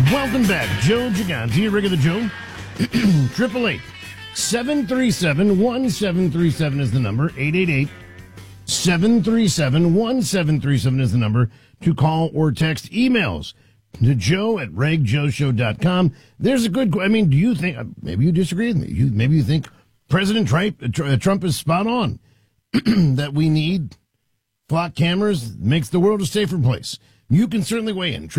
Welcome back. Joe Gigante, Rig of the Joe. 888-737-1737 is the number. 888-737-1737 is the number to call or text. Emails to joe@regjoeshow.com. There's a good, do you think, maybe you disagree with me. Maybe you think President Trump is spot on, that we need flock cameras, makes the world a safer place. You can certainly weigh in.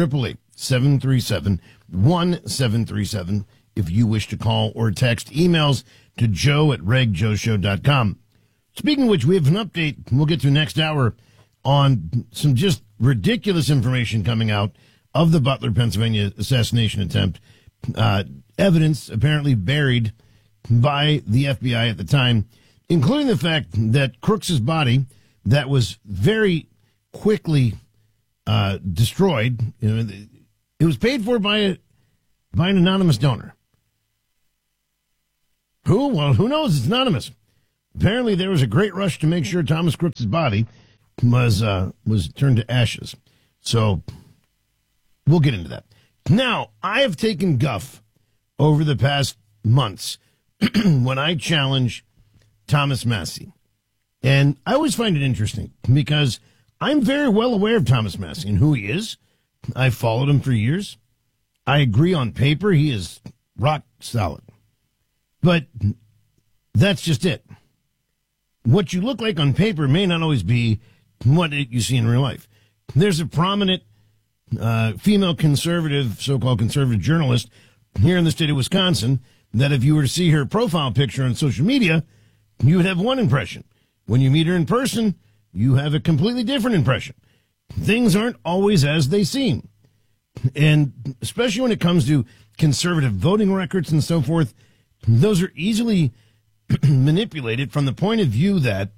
888-737-1737 if you wish to call or text. Emails to joe@regjoeshow.com. Speaking of which, we have an update we'll get to next hour on some just ridiculous information coming out of the Butler, Pennsylvania assassination attempt. Evidence apparently buried by the FBI at the time, including the fact that Crooks's body that was very quickly destroyed, it was paid for by an anonymous donor. Who? Well, who knows? It's anonymous. Apparently, there was a great rush to make sure Thomas Crooks's body was turned to ashes. So we'll get into that. Now, I have taken guff over the past months when I challenge Thomas Massie. And I always find it interesting because I'm very well aware of Thomas Massie and who he is. I've followed him for years. I agree on paper. He is rock solid. But that's just it. What you look like on paper may not always be what you see in real life. There's a prominent female conservative, so-called conservative journalist here in the state of Wisconsin that if you were to see her profile picture on social media, you would have one impression. When you meet her in person, you have a completely different impression. Things aren't always as they seem. And especially when it comes to conservative voting records and so forth, those are easily manipulated from the point of view that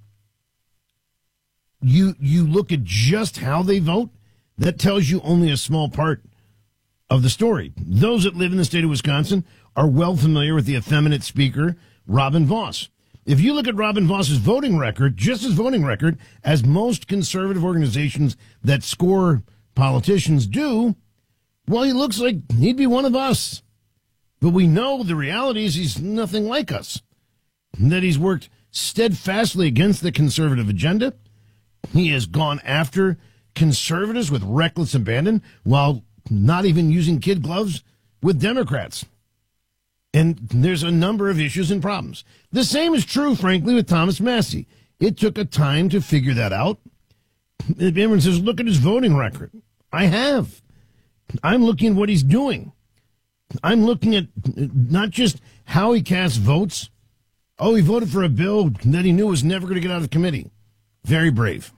you look at just how they vote. That tells you only a small part of the story. Those that live in the state of Wisconsin are well familiar with the effeminate speaker, Robin Vos. If you look at Robin Voss's voting record, just his voting record, as most conservative organizations that score politicians do, well, he looks like he'd be one of us. But we know the reality is he's nothing like us. That he's worked steadfastly against the conservative agenda. He has gone after conservatives with reckless abandon while not even using kid gloves with Democrats. And there's a number of issues and problems. The same is true, frankly, with Thomas Massie. It took a time to figure that out. Everyone says, look at his voting record. I have. I'm looking at what he's doing. I'm looking at not just how he casts votes. Oh, he voted for a bill that he knew was never going to get out of committee. Very brave.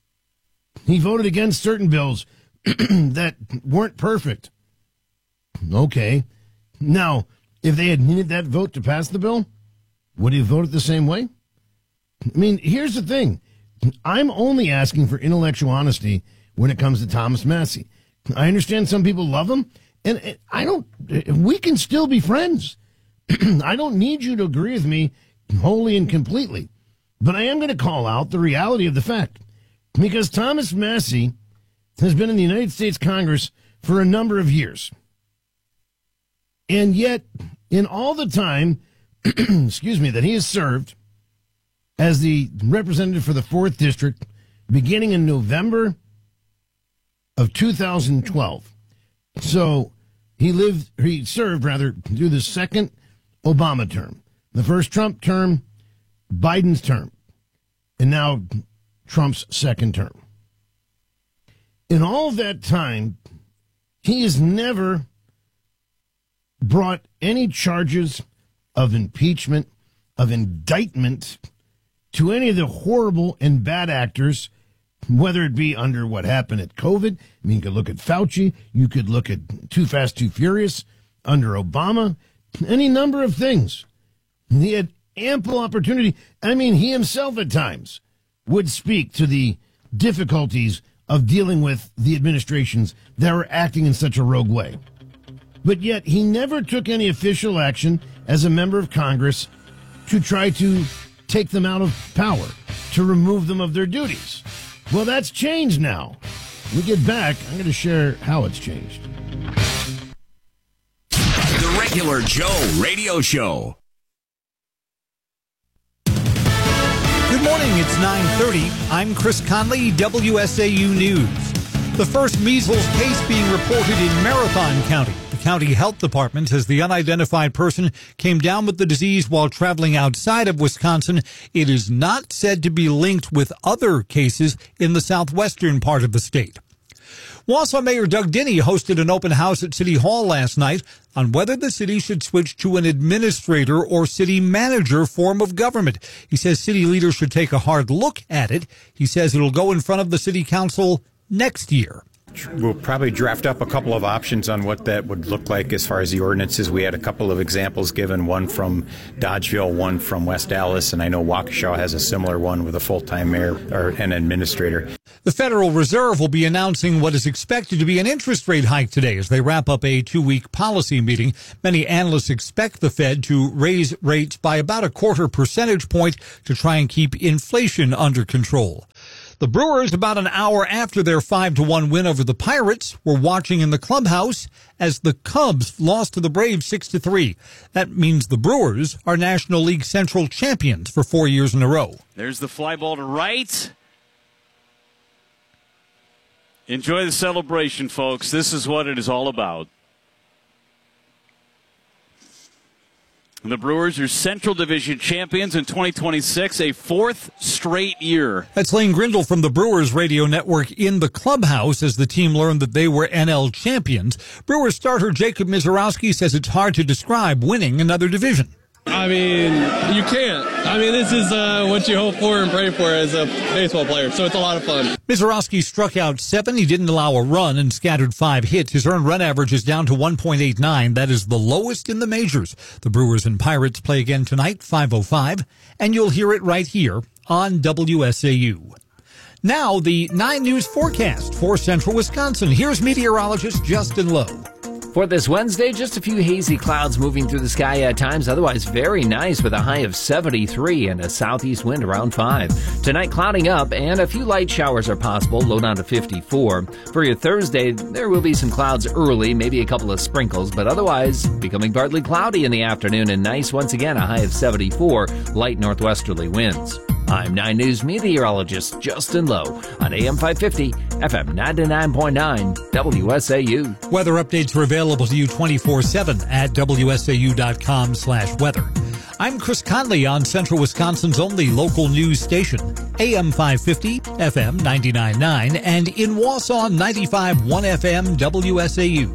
He voted against certain bills that weren't perfect. Okay. Now, if they had needed that vote to pass the bill, would he have voted the same way? I mean, here's the thing. I'm only asking for intellectual honesty when it comes to Thomas Massie. I understand some people love him, and we can still be friends. I don't need you to agree with me wholly and completely, but I am going to call out the reality of the fact, because Thomas Massie has been in the United States Congress for a number of years. And yet, in all the time, that he has served as the representative for the 4th District, beginning in November of 2012. So he served through the second Obama term, the first Trump term, Biden's term, and now Trump's second term. In all that time, he has never brought any charges of impeachment, of indictment to any of the horrible and bad actors, whether it be under what happened at COVID. I mean, you could look at Fauci. You could look at Too Fast, Too Furious under Obama. Any number of things. He had ample opportunity. I mean, he himself at times would speak to the difficulties of dealing with the administrations that were acting in such a rogue way. But yet he never took any official action as a member of Congress to try to take them out of power, to remove them of their duties. Well, that's changed now. When we get back, I'm going to share how it's changed. Regular Joe Radio Show. Good morning, it's 9:30. I'm Chris Conley, WSAU News. The first measles case being reported in Marathon County. The county health department says the unidentified person came down with the disease while traveling outside of Wisconsin. It is not said to be linked with other cases in the southwestern part of the state. Wausau Mayor Doug Dinny hosted an open house at City Hall last night on whether the city should switch to an administrator or city manager form of government. He says city leaders should take a hard look at it. He says it'll go in front of the city council next year. We'll probably draft up a couple of options on what that would look like as far as the ordinances. We had a couple of examples given, one from Dodgeville, one from West Dallas, and I know Waukesha has a similar one with a full-time mayor or an administrator. The Federal Reserve will be announcing what is expected to be an interest rate hike today as they wrap up a 2-week policy meeting. Many analysts expect the Fed to raise rates by about a 0.25 percentage point to try and keep inflation under control. The Brewers, about an hour after their 5-1 win over the Pirates, were watching in the clubhouse as the Cubs lost to the Braves 6-3. That means the Brewers are National League Central champions for 4 years in a row. There's the fly ball to right. Enjoy the celebration, folks. This is what it is all about. The Brewers are Central Division champions in 2026, a 4th straight year. That's Lane Grindle from the Brewers radio network in the clubhouse as the team learned that they were NL champions. Brewers starter Jacob Misiorowski says it's hard to describe winning another division. I mean, you can't. I mean, this is what you hope for and pray for as a baseball player, so it's a lot of fun. Misiorowski struck out 7. He didn't allow a run and scattered 5 hits. His earned run average is down to 1.89. That is the lowest in the majors. The Brewers and Pirates play again tonight, 5:05, and you'll hear it right here on WSAU. Now, the 9 News forecast for central Wisconsin. Here's meteorologist Justin Lowe. For this Wednesday, just a few hazy clouds moving through the sky at times. Otherwise, very nice with a high of 73 and a southeast wind around 5. Tonight, clouding up and a few light showers are possible, low down to 54. For your Thursday, there will be some clouds early, maybe a couple of sprinkles, but otherwise becoming partly cloudy in the afternoon and nice once again, a high of 74, light northwesterly winds. I'm 9 News meteorologist Justin Lowe on AM 550, FM 99.9, WSAU. Weather updates are available to you 24/7 at WSAU.com/weather. I'm Chris Conley on Central Wisconsin's only local news station, AM 550, FM 99.9, and in Wausau 95.1 FM, WSAU.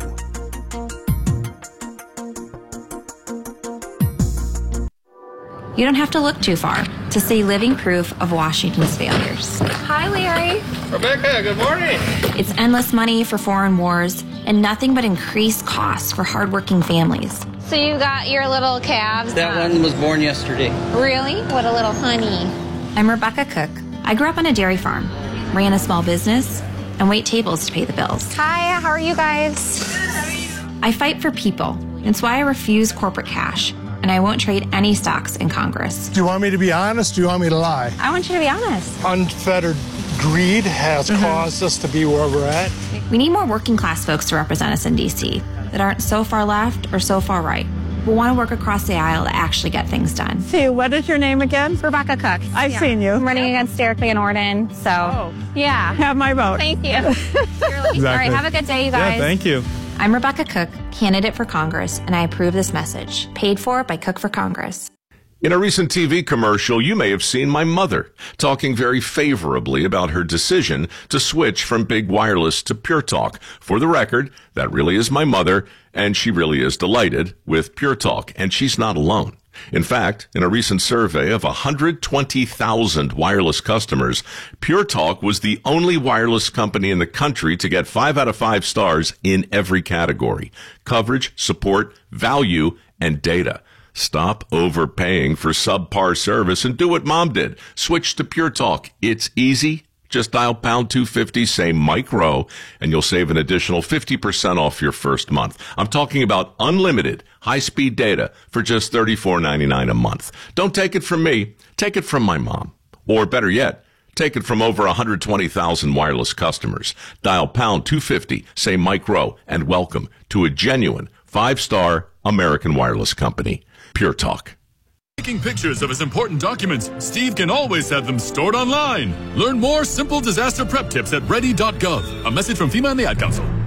You don't have to look too far to see living proof of Washington's failures. Hi, Larry. Rebecca, good morning. It's endless money for foreign wars and nothing but increased costs for hardworking families. So you got your little calves? That one was born yesterday. Really? What a little honey. I'm Rebecca Cook. I grew up on a dairy farm, ran a small business, and wait tables to pay the bills. Hi, how are you guys? I fight for people. It's why I refuse corporate cash. And I won't trade any stocks in Congress. Do you want me to be honest? Do you want me to lie? I want you to be honest. Unfettered greed has caused us to be where we're at. We need more working class folks to represent us in D.C. that aren't so far left or so far right, but want to work across the aisle to actually get things done. See, what is your name again? Rebecca Cook. I've seen you. I'm running against Derek Van Orden, so yeah. Have my vote. Thank you. All right, have a good day, you guys. Yeah, thank you. I'm Rebecca Cook, candidate for Congress, and I approve this message. Paid for by Cook for Congress. In a recent TV commercial, you may have seen my mother talking very favorably about her decision to switch from Big Wireless to Pure Talk. For the record, that really is my mother, and she really is delighted with Pure Talk, and she's not alone. In fact, in a recent survey of 120,000 wireless customers, Pure Talk was the only wireless company in the country to get 5 out of 5 stars in every category: coverage, support, value, and data. Stop overpaying for subpar service and do what Mom did. Switch to Pure Talk. It's easy. Just dial pound 250, say Mike Rowe, and you'll save an additional 50% off your first month. I'm talking about unlimited high-speed data for just $34.99 a month. Don't take it from me. Take it from my mom. Or better yet, take it from over 120,000 wireless customers. Dial pound 250, say Mike Rowe, and welcome to a genuine 5-star American Wireless Company. Pure Talk. Taking pictures of his important documents, Steve can always have them stored online. Learn more simple disaster prep tips at ready.gov. A message from FEMA and the Ad Council.